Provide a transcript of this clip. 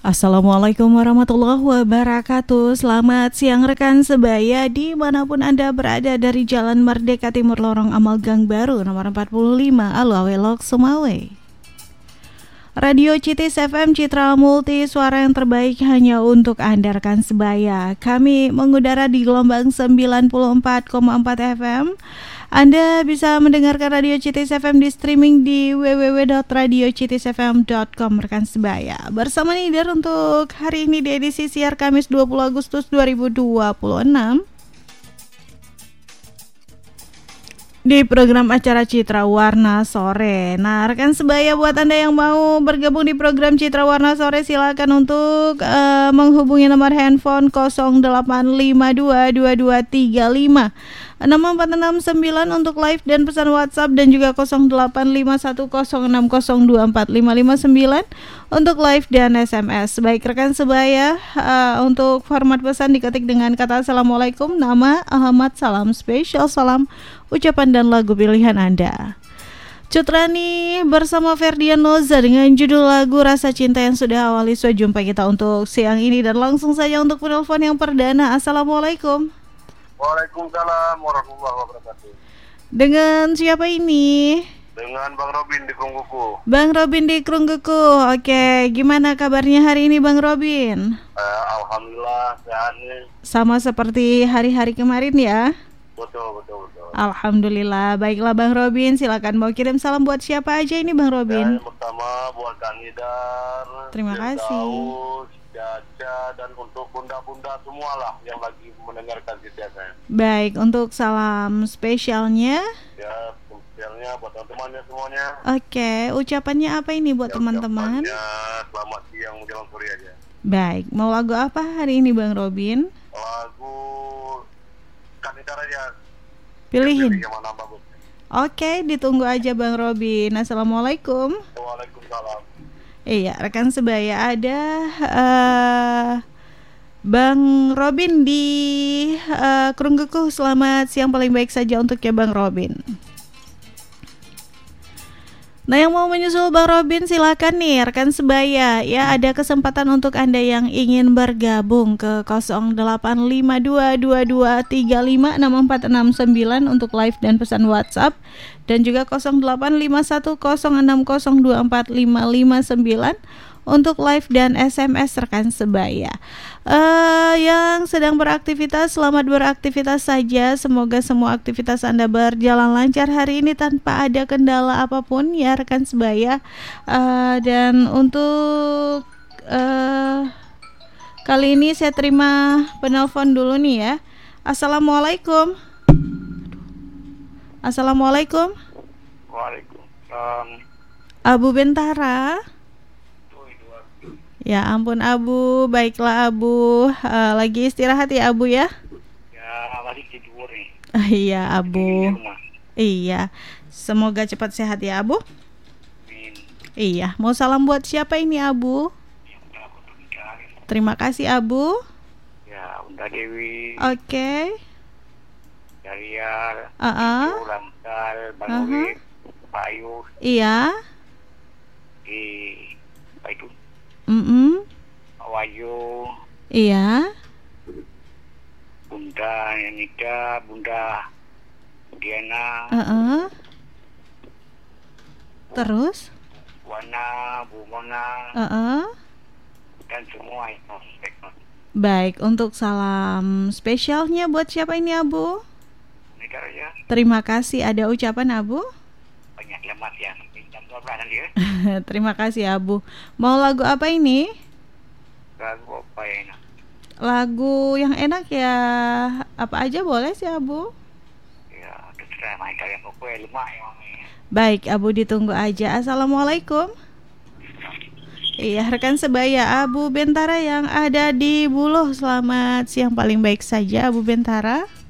Assalamualaikum warahmatullahi wabarakatuh. Selamat siang rekan sebaya dimanapun Anda berada dari Jalan Merdeka Timur Lorong Amal Gang Baru nomor 45 Alawelok Sumawe. Radio Citis FM Citra Multi, suara yang terbaik hanya untuk Anda rekan sebaya. Kami mengudara di gelombang 94,4 FM. Anda bisa mendengarkan Radio Citis FM di streaming di www.radiocitisfm.com rekan sebaya. Bersama Nidar untuk hari ini di edisi siar Kamis 20 Agustus 2026. Di program acara Citra Warna Sore. Nah, rekan sebaya, buat Anda yang mau bergabung di program Citra Warna Sore, silakan untuk menghubungi nomor handphone 08522235 6469 untuk live dan pesan WhatsApp, dan juga 085106024559 untuk live dan SMS. Baik rekan sebaya, untuk format pesan diketik dengan kata Assalamualaikum, nama, alamat, salam spesial, salam, ucapan dan lagu pilihan Anda. Cutrani bersama Ferdian Noza dengan judul lagu Rasa Cinta yang sudah awali jumpa kita untuk siang ini. Dan langsung saja untuk penelpon yang perdana. Assalamualaikum. Waalaikumsalam warahmatullahi wabarakatuh. Dengan siapa ini? Dengan Bang Robin di Krungkuku. Bang Robin di Krungkuku. Oke, gimana kabarnya hari ini Bang Robin? Alhamdulillah sehat nih. Sama seperti hari-hari kemarin ya? Betul. Alhamdulillah. Baiklah Bang Robin, silakan mau kirim salam buat siapa aja ini Bang Robin? Yang pertama buat Kang Nidar, Terima kasih. Caca, dan untuk bunda-bunda semua lah yang lagi mendengarkan CTFM. Baik, untuk salam spesialnya? Ya, spesialnya buat teman-temannya semuanya. Oke, ucapannya apa ini buat teman-teman? Selamat siang menjelang sore aja. Baik, mau lagu apa hari ini Bang Robin? Lagu Kang Nidar aja. Pilihin. Yang mana bagus. Oke, ditunggu aja Bang Robin. Assalamualaikum. Waalaikumsalam. Iya, rekan sebaya, ada Bang Robin di Krungkuku. Selamat siang paling baik saja untuk ya Bang Robin. Nah, yang mau menyusul Bang Robin silakan nih rekan sebaya. Ya, ada kesempatan untuk Anda yang ingin bergabung ke 085222356469 untuk live dan pesan WhatsApp, dan juga 085106024559 untuk live dan SMS rekan sebaya. Yang sedang beraktivitas, selamat beraktivitas saja. Semoga semua aktivitas Anda berjalan lancar hari ini tanpa ada kendala apapun ya rekan sebaya. Dan untuk kali ini saya terima penelpon dulu nih ya. Assalamualaikum. Assalamualaikum. Waalaikumsalam. Abu Bentara. Ya ampun Abu, baiklah Abu, lagi istirahat ya Abu ya? Ya lagi tidur nih. Iya Abu. Iya, semoga cepat sehat ya Abu. Amin. Iya, mau salam buat siapa ini Abu? Terima kasih Abu. Ya Bunda Dewi. Oke. Dariar. Lantar, Bang Uwi, Bayu. Iya. Apa itu? Wayu. Iya. Bunda Nida, Bunda Diana. Terus? Wana, Bu Mona. Dan semua itu. Baik, untuk salam spesialnya buat siapa ini Abu? Nidar ya. Terima kasih, ada ucapan Abu? Banyak lemat ya. Jam 12 nanti ya. Terima kasih Abu. Mau lagu apa ini? Lagu apa ya enak? Lagu yang enak ya, apa aja boleh sih Abu? Ya, terserah main kalian pokoknya lemah ya. Baik Abu, ditunggu aja. Assalamualaikum. Iya rekan sebaya, Abu Bentara yang ada di Buluh. Selamat siang paling baik saja Abu Bentara.